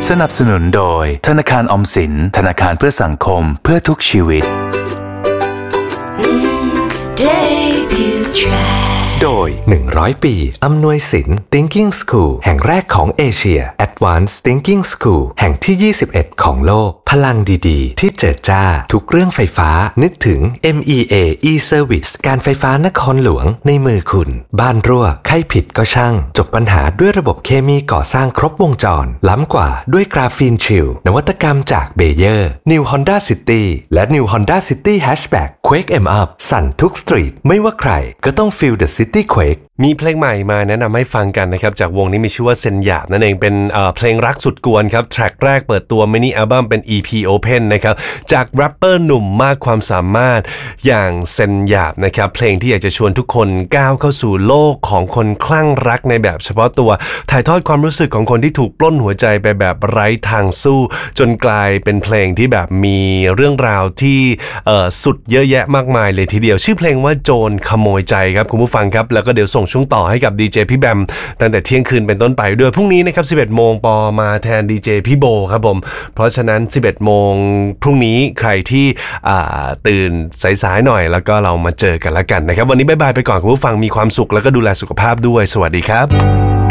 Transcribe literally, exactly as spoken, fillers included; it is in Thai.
สนับสนุนโดยธนาคารออมสินธนาคารเพื่อสังคมเพื่อทุกชีวิตโดยหนึ่งร้อยปีอำนวยสิน Thinking School แห่งแรกของเอเชีย Advanced Thinking School แห่งที่ยี่สิบเอ็ดของโลกพลังดีๆที่เจิดจ้าทุกเรื่องไฟฟ้านึกถึง เอ็ม อี เอ e-Service การไฟฟ้านครหลวงในมือคุณบ้านรั่วใครผิดก็ช่างจบปัญหาด้วยระบบเคมีก่อสร้างครบวงจรล้ำกว่าด้วยกราฟีนชิลนวัตกรรมจากเบเยอร์ New Honda City และ New Honda City Hatchback Quake 'em Up สั่นทุกสตรีทไม่ว่าใครก็ต้อง Feel the City Quake มีเพลงใหม่มาแนะนำให้ฟังกันนะครับจากวงนี้มีชื่อว่าเซนหยาบนั่นเองเป็นเอ่อเพลงรักสุดกวนครับแทร็กแรกเปิดตัวมินิอัลบั้มเป็น อี พี Open นะครับจากแรปเปอร์หนุ่มมากความสามารถอย่างเซนหยาบนะครับเพลงที่อยากจะชวนทุกคนก้าวเข้าสู่โลกของคนคลั่งรักในแบบเฉพาะตัวถ่ายทอดความรู้สึกของคนที่ถูกปล้นหัวใจไปแบบไร้ทางสู้จนกลายเป็นเพลงที่แบบมีเรื่องราวที่เอ่อสุดเยอะแยะมากมายเลยทีเดียวชื่อเพลงว่าโจรขโมยใจครับคุณผู้ฟังครับแล้วก็เดี๋ยวส่งช่วงต่อให้กับดีเจพี่แบมตั้งแต่เที่ยงคืนเป็นต้นไปด้วยพรุ่งนี้นะครับ สิบเอ็ดโมง ปอมาแทนดีเจพี่โบครับผมเพราะฉะนั้น สิบเอ็ดโมง พรุ่งนี้ใครที่อ่าตื่นสายๆหน่อยแล้วก็เรามาเจอกันละกันนะครับวันนี้บ๊ายบายไปก่อนคุณผู้ฟังมีความสุขแล้วก็ดูแลสุขภาพด้วยสวัสดีครับ